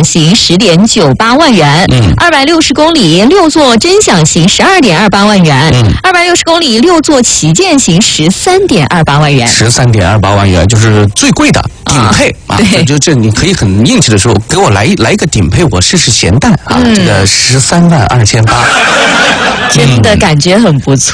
型10.98万元，260公里6座尊享型12.28万元，260公里6座旗舰型13.28万元 ，13.28万元就是最贵的顶配啊！ 对， 就这你可以很硬气的说，给我来一个顶配，我试试咸蛋啊！这个13万2800， 真的感觉很不错。